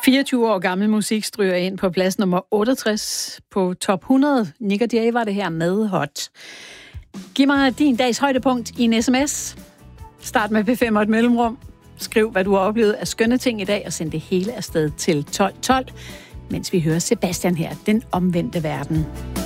24 år gammel musik stryger ind på plads nummer 68 på top 100. Nick og Jay var det her med Hot. Giv mig din dags højdepunkt i en sms. Start med P5 og et mellemrum. Skriv, hvad du har oplevet af skønne ting i dag, og send det hele afsted til 1212, mens vi hører Sebastian her, Den omvendte verden.